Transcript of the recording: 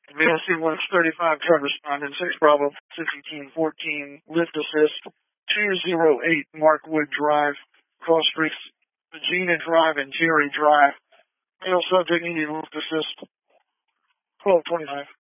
VSC 135, truck responding, 6 Bravo, 1514, lift assist, 208 Markwood Drive, Cross Streets, Regina Drive and Jerry Drive. Male subject needing lift assist, 1225.